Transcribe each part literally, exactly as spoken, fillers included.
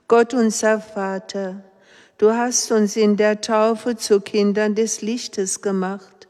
Gott unser Vater, du hast uns in der Taufe zu Kindern des Lichtes gemacht.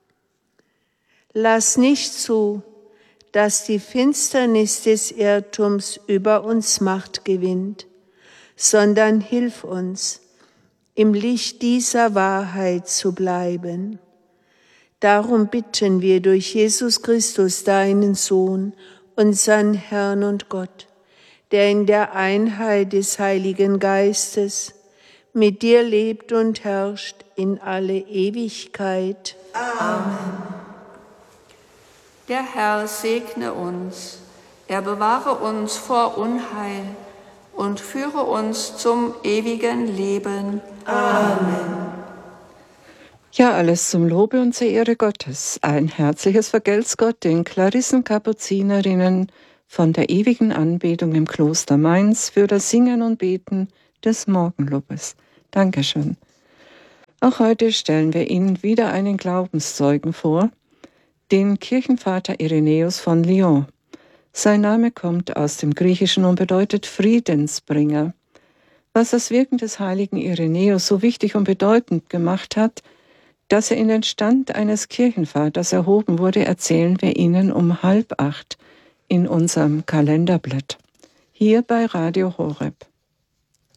Lass nicht zu, dass die Finsternis des Irrtums über uns Macht gewinnt, sondern hilf uns, im Licht dieser Wahrheit zu bleiben. Darum bitten wir durch Jesus Christus, deinen Sohn, unseren Herrn und Gott, der in der Einheit des Heiligen Geistes mit dir lebt und herrscht in alle Ewigkeit. Amen. Der Herr segne uns, er bewahre uns vor Unheil und führe uns zum ewigen Leben. Amen. Ja, alles zum Lobe und zur Ehre Gottes. Ein herzliches Vergelt's Gott den Klarissenkapuzinerinnen von der ewigen Anbetung im Kloster Mainz für das Singen und Beten des Morgenlobes. Dankeschön. Auch heute stellen wir Ihnen wieder einen Glaubenszeugen vor, den Kirchenvater Irenäus von Lyon. Sein Name kommt aus dem Griechischen und bedeutet Friedensbringer. Was das Wirken des heiligen Irenäus so wichtig und bedeutend gemacht hat, dass er in den Stand eines Kirchenvaters erhoben wurde, erzählen wir Ihnen um halb acht in unserem Kalenderblatt. Hier bei Radio Horeb.